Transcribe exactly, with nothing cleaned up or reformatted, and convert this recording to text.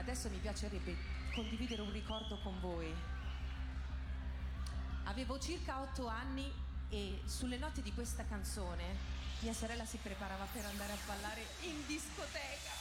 adesso mi piacerebbe condividere un ricordo con voi. Avevo circa otto anni e sulle note di questa canzone mia sorella si preparava per andare a ballare in discoteca.